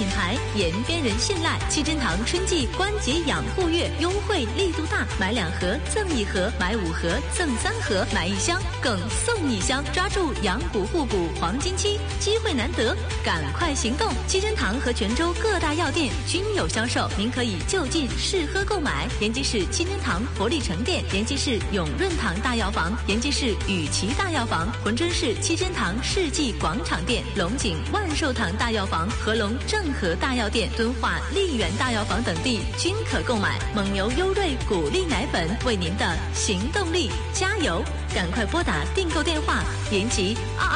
品牌，延边人信赖。七珍堂春季关节养护月优惠力度大，买2盒赠1盒，买5盒赠3盒，买1箱更送1箱。抓住养骨护骨黄金期，机会难得，赶快行动！七珍堂和泉州各大药店均有销售，您可以就近试喝购买。延吉市七珍堂活力城店，延吉市永润堂大药房，延吉市雨琦大药房，珲春市七珍堂世纪广场店，龙井万寿堂大药房、合隆正和大药店、敦化丽园大药房等地均可购买。蒙牛优瑞谷粒奶粉，为您的行动力加油！赶快拨打订购电话：延吉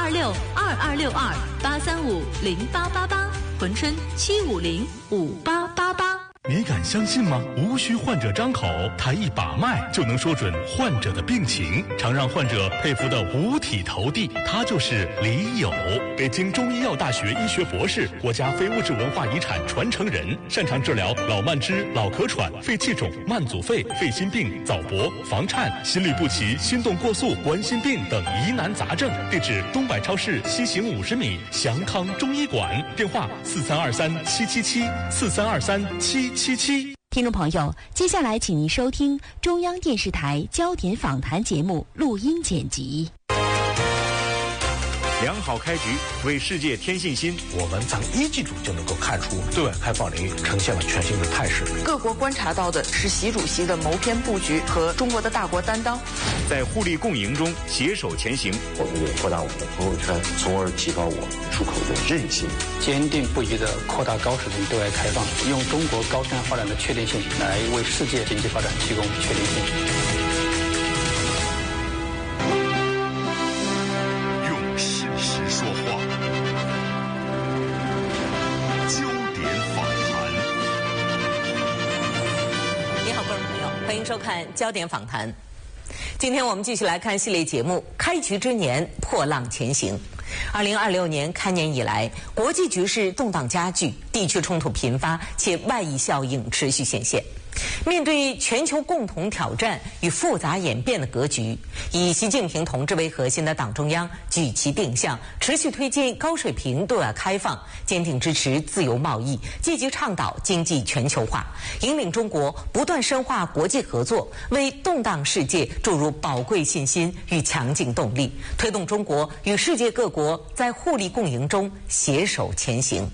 226-2262-835-0888，珲春750-5888。 你敢相信吗？无需患者张口，他一把脉就能说准患者的病情，常让患者佩服的五体投地。他就是李友，北京中医药大学医学博士，国家非物质文化遗产传承人，擅长治疗老慢支、老咳喘、肺气肿、慢阻肺、肺心病、早搏、房颤、心律不齐、心动过速、冠心病等疑难杂症。地址：东百超市西行50米，祥康中医馆。电话：4323-777，4323-777。 听众朋友，接下来请您收听中央电视台焦点访谈节目录音剪辑。 良好开局，为世界添信心。 我们从一季度就能够看出，对外开放领域呈现了全新的态势。 各国观察到的是习主席的谋篇布局和中国的大国担当， 在互利共赢中携手前行。 我们也扩大我们的朋友圈，从而提高我们出口的韧性。 坚定不移地扩大高水平对外开放，用中国高质量发展的确定性来为世界经济发展提供确定性。 欢迎收看焦点访谈。今天我们继续来看系列节目《开局之年，破浪前行》。2026年开年以来，国际局势动荡加剧，地区冲突频发，且外溢效应持续显现。面对全球共同挑战与复杂演变的格局，以习近平同志为核心的党中央举旗定向，持续推进高水平对外开放，坚定支持自由贸易，积极倡导经济全球化，引领中国不断深化国际合作，为动荡世界注入宝贵信心与强劲动力，推动中国与世界各国在互利共赢中携手前行。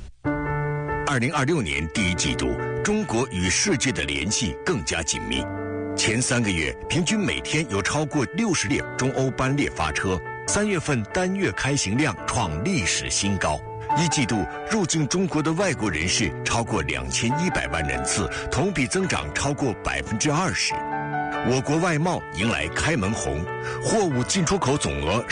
2026年第一季度，中国与世界的联系更加紧密。前3个月，平均每天有超过60列中欧班列发车，3月份单月开行量创历史新高。一季度入境中国的外国人士超过2100万人次，同比增长超过20%。我国外贸迎来开门红，货物进出口总额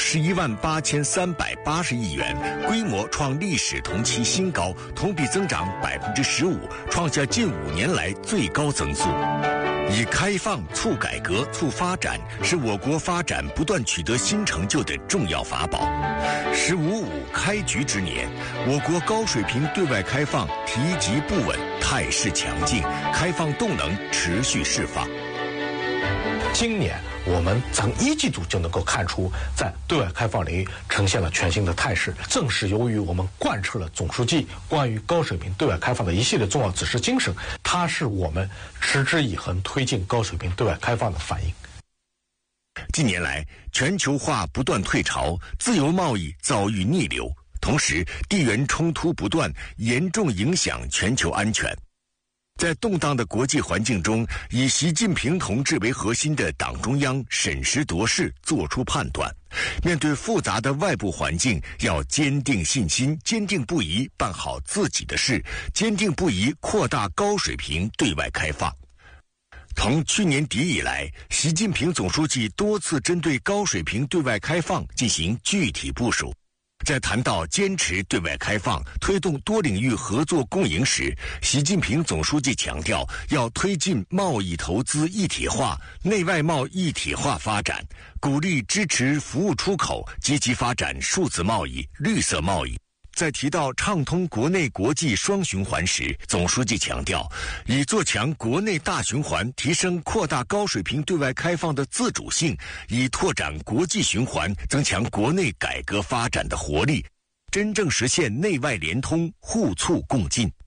118380亿元，规模创历史同期新高，同比增长15%，创下近5年来最高增速。以开放促改革促发展，是我国发展不断取得新成就的重要法宝。15.5开局之年，我国高水平对外开放提及不稳，态势强劲，开放动能持续释放。 今年我们从一季度就能够看出，在对外开放领域呈现了全新的态势。正是由于我们贯彻了总书记关于高水平对外开放的一系列重要指示精神，它是我们持之以恒推进高水平对外开放的反应。 近年来，全球化不断退潮，自由贸易遭遇逆流，同时地缘冲突不断，严重影响全球安全。在动荡的国际环境中，以习近平同志为核心的党中央审时度势，做出判断。面对复杂的外部环境，要坚定信心，坚定不移办好自己的事，坚定不移扩大高水平对外开放。从去年底以来，习近平总书记多次针对高水平对外开放进行具体部署。在谈到坚持对外开放、推动多领域合作共赢时，习近平总书记强调，要推进贸易投资一体化、内外贸一体化发展，鼓励支持服务出口，积极发展数字贸易、绿色贸易。在提到畅通国内国际双循环时，总书记强调，以做强国内大循环，提升扩大高水平对外开放的自主性，以拓展国际循环，增强国内改革发展的活力，真正实现内外联通、互促共进。